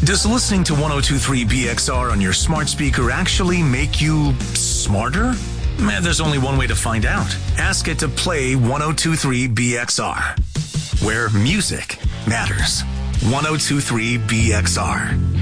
Does listening to 1023 BXR on your smart speaker actually make you smarter? There's only one way to find out. Ask it to play 1023 BXR, where music matters. 1023 BXR.